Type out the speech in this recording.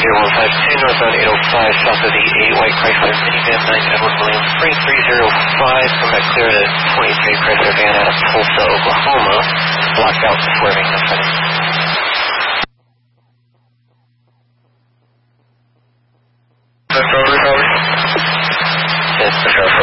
northbound 805, south of the 8 White Chrysler minivan, 9 Edward Williams, 3305, come back clear to 23 Chrysler van out of Tulsa, Oklahoma, blocked out, swerving, no setting. Yes,